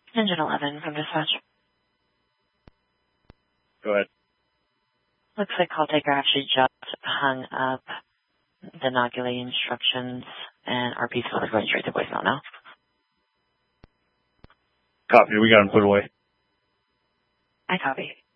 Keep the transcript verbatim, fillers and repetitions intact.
Engine eleven from dispatch. Go ahead. Looks like call taker actually just hung up the Nogule instructions, and R P's phone is going straight to voicemail now. Copy. We got him put away. I copy.